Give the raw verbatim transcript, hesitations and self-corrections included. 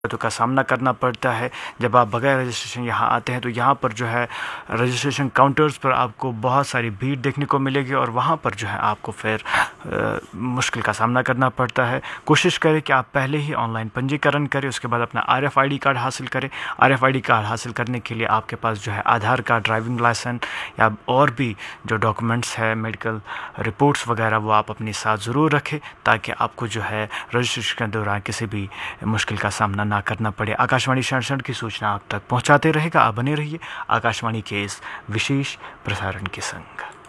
दिक्कतों का सामना करना पड़ता है। जब आप बगैर रजिस्ट्रेशन यहाँ आते हैं तो यहाँ पर जो है रजिस्ट्रेशन काउंटर्स पर आपको बहुत सारी भीड़ देखने को मिलेगी और वहाँ पर जो है आपको फिर आ, मुश्किल का सामना करना पड़ता है। कोशिश करें कि आप पहले ही ऑनलाइन पंजीकरण करें, उसके बाद अपना R F I D card हासिल करें। R F I D card हासिल करने के लिए आपके पास जो है आधार कार्ड, ड्राइविंग लाइसेंस या और भी जो डॉक्यूमेंट्स है, मेडिकल रिपोर्ट्स वगैरह, वो आप अपने साथ ज़रूर रखें ताकि आपको जो है रजिस्ट्रेशन के दौरान किसी भी मुश्किल का सामना ना करना पड़े। आकाशवाणी शरण की सूचना आप तक पहुंचाते रहेगा। आप बने रहिए आकाशवाणी के इस विशेष प्रसारण के संग।